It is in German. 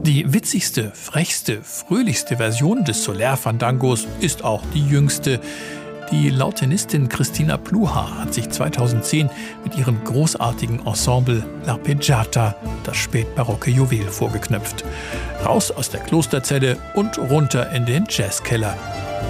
Die witzigste, frechste, fröhlichste Version des Solaire-Fandangos ist auch die jüngste. Die Lautenistin Christina Pluhar hat sich 2010 mit ihrem großartigen Ensemble L'Arpeggiata das spätbarocke Juwel vorgeknöpft. Raus aus der Klosterzelle und runter in den Jazzkeller.